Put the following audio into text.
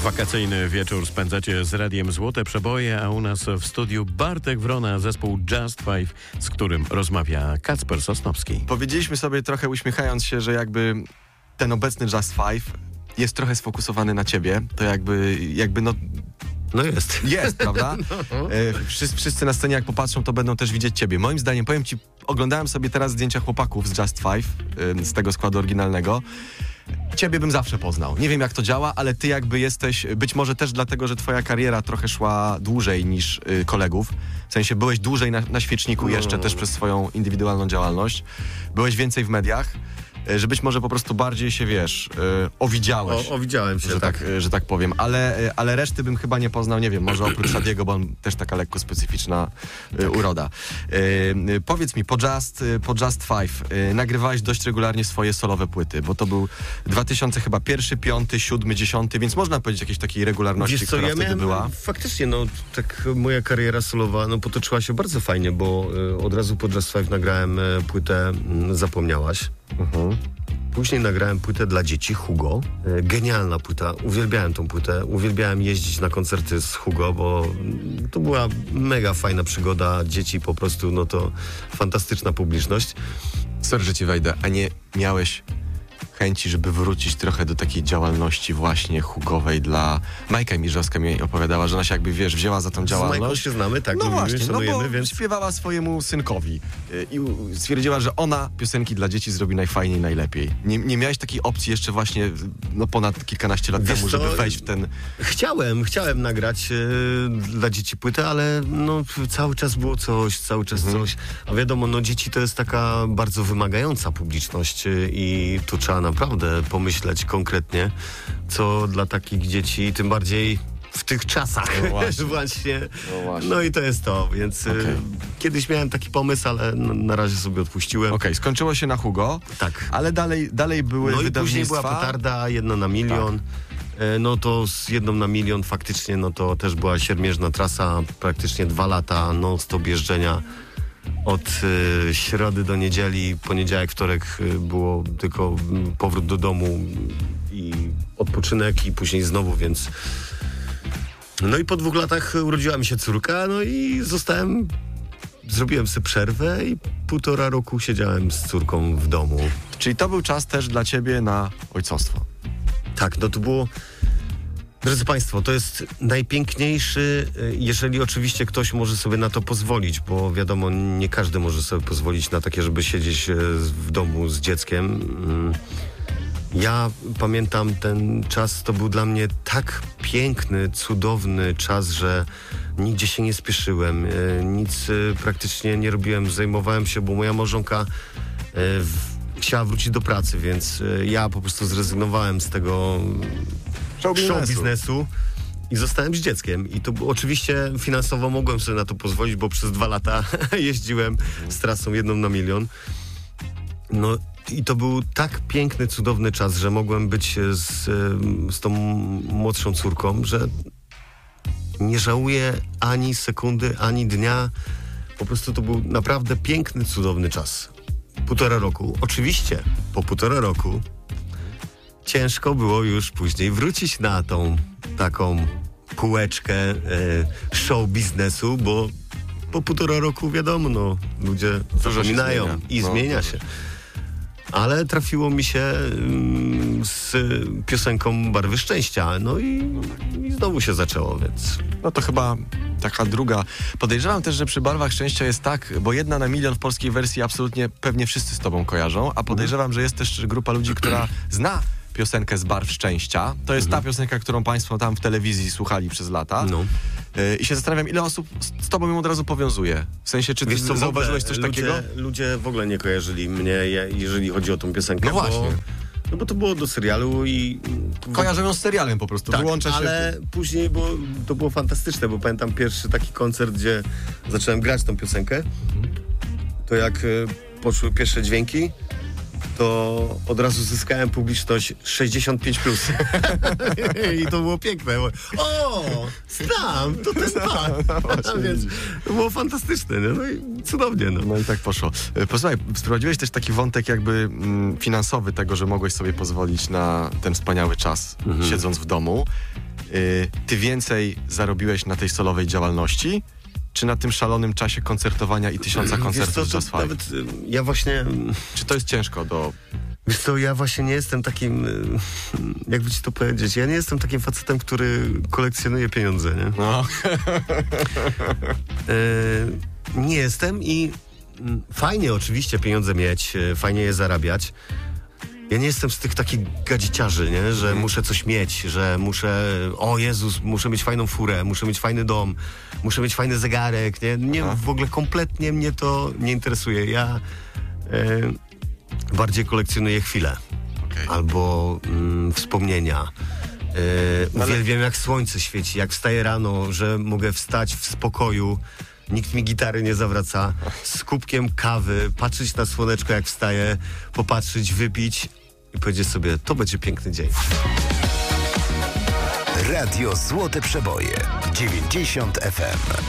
Wakacyjny wieczór spędzacie z Radiem Złote Przeboje, a u nas w studiu Bartek Wrona, zespół Just Five, z którym rozmawia Kacper Sosnowski. Powiedzieliśmy sobie trochę uśmiechając się, że jakby ten obecny Just Five jest trochę sfokusowany na ciebie. To jakby No jest. Jest, prawda? Wszyscy na scenie jak popatrzą, to będą też widzieć ciebie. Moim zdaniem, powiem ci, oglądałem sobie teraz zdjęcia chłopaków z Just Five, z tego składu oryginalnego. Ciebie bym zawsze poznał. Nie wiem, jak to działa, ale ty jakby jesteś, być może też dlatego, że twoja kariera trochę szła dłużej niż kolegów. W sensie byłeś dłużej na świeczniku jeszcze też przez swoją indywidualną działalność. Byłeś więcej w mediach, że być może po prostu bardziej się, owidziałeś. Owidziałem się, że tak powiem. Ale reszty bym chyba nie poznał, nie wiem, może oprócz Shadiego, bo on też taka lekko specyficzna uroda. Powiedz mi, po Just Five nagrywałeś dość regularnie swoje solowe płyty, bo to był 2000 chyba 1, 5, 7, 10, więc można powiedzieć jakiejś takiej regularności, która wtedy była. Faktycznie, tak moja kariera solowa potoczyła się bardzo fajnie, bo od razu po Just Five nagrałem płytę Zapomniałaś. Później nagrałem płytę dla dzieci, Hugo. Genialna płyta, uwielbiałem tą płytę. Uwielbiałem jeździć na koncerty z Hugo, bo to była mega fajna przygoda. Dzieci po prostu, to fantastyczna publiczność. Sorry, że ci wejdę, a nie miałeś chęci, żeby wrócić trochę do takiej działalności właśnie hugowej dla... Majka Mirzowska mi opowiadała, że ona się jakby, wzięła za tą działalność. Z Majką się znamy, tak, no lubimy, właśnie, szanujemy, bo więc... śpiewała swojemu synkowi i stwierdziła, że ona piosenki dla dzieci zrobi najfajniej, najlepiej. Nie miałeś takiej opcji jeszcze właśnie ponad kilkanaście lat temu, żeby wejść w ten... Chciałem nagrać dla dzieci płytę, ale cały czas było coś. A wiadomo, dzieci to jest taka bardzo wymagająca publiczność i tu trzeba naprawdę pomyśleć konkretnie, co dla takich dzieci, tym bardziej w tych czasach. Właśnie. No i to jest to, więc kiedyś miałem taki pomysł, ale na razie sobie odpuściłem. Skończyło się na Hugo, tak. Ale dalej były wydawnictwa. I później była Petarda, 1 na milion. Tak. To z 1 na milion faktycznie, to też była siermierzna trasa, praktycznie 2 lata non-stop jeżdżenia. Od środy do niedzieli, poniedziałek, wtorek było tylko powrót do domu i odpoczynek i później znowu, więc... I po 2 latach urodziła mi się córka, i zrobiłem sobie przerwę i 1,5 roku siedziałem z córką w domu. Czyli to był czas też dla ciebie na ojcostwo. Tak, to było... Drodzy Państwo, to jest najpiękniejszy, jeżeli oczywiście ktoś może sobie na to pozwolić, bo wiadomo, nie każdy może sobie pozwolić na takie, żeby siedzieć w domu z dzieckiem. Ja pamiętam ten czas, to był dla mnie tak piękny, cudowny czas, że nigdzie się nie spieszyłem, nic praktycznie nie robiłem, zajmowałem się, bo moja małżonka chciała wrócić do pracy, więc ja po prostu zrezygnowałem z tego show biznesu i zostałem z dzieckiem. I to oczywiście finansowo mogłem sobie na to pozwolić, bo przez 2 lata jeździłem z trasą 1 na milion. I to był tak piękny, cudowny czas, że mogłem być z tą młodszą córką, że nie żałuję ani sekundy, ani dnia. Po prostu to był naprawdę piękny, cudowny czas. 1,5 roku. Oczywiście po 1,5 roku ciężko było już później wrócić na tą taką półeczkę show biznesu, bo po 1,5 roku wiadomo, ludzie zapominają i zmienia się. Ale trafiło mi się z piosenką Barwy Szczęścia, i znowu się zaczęło, więc... To chyba taka druga. Podejrzewam też, że przy Barwach Szczęścia jest tak, bo 1 na milion w polskiej wersji absolutnie pewnie wszyscy z tobą kojarzą, a podejrzewam, że jest też grupa ludzi, która zna piosenkę z Barw Szczęścia. To jest ta piosenka, którą państwo tam w telewizji słuchali przez lata. I się zastanawiam, ile osób z tobą ją od razu powiązuje. W sensie, czy ty zauważyłeś coś takiego? Ludzie w ogóle nie kojarzyli mnie, jeżeli chodzi o tą piosenkę. No właśnie. Bo to było do serialu i... Kojarzą ją z serialem po prostu. Tak, wyłącza się... ale później to było fantastyczne, bo pamiętam pierwszy taki koncert, gdzie zacząłem grać tą piosenkę. To jak poszły pierwsze dźwięki, to od razu zyskałem publiczność 65+. I to było piękne. O, znam, to ten pan. Więc to było fantastyczne, i cudownie. No i tak poszło. Posłuchaj, wprowadziłeś też taki wątek jakby finansowy tego, że mogłeś sobie pozwolić na ten wspaniały czas, siedząc w domu. ty więcej zarobiłeś na tej solowej działalności, czy na tym szalonym czasie koncertowania i 1000 koncertów z Just Five? Nawet ja właśnie... Czy to jest ciężko do... Wiesz co, ja właśnie nie jestem takim, jakby ci to powiedzieć, ja nie jestem takim facetem, który kolekcjonuje pieniądze, nie? No. Nie jestem i fajnie oczywiście pieniądze mieć, fajnie je zarabiać. Ja nie jestem z tych takich gadziciarzy, nie? Że muszę coś mieć, że muszę, o Jezus, muszę mieć fajną furę, muszę mieć fajny dom, muszę mieć fajny zegarek, nie? W ogóle kompletnie mnie to nie interesuje. Ja bardziej kolekcjonuję chwile albo wspomnienia. Uwielbiam, jak słońce świeci, jak wstaję rano, że mogę wstać w spokoju, nikt mi gitary nie zawraca, z kubkiem kawy, patrzeć na słoneczko, jak wstaję, popatrzeć, wypić i powiedzieć sobie, to będzie piękny dzień. Radio Złote Przeboje 90 FM.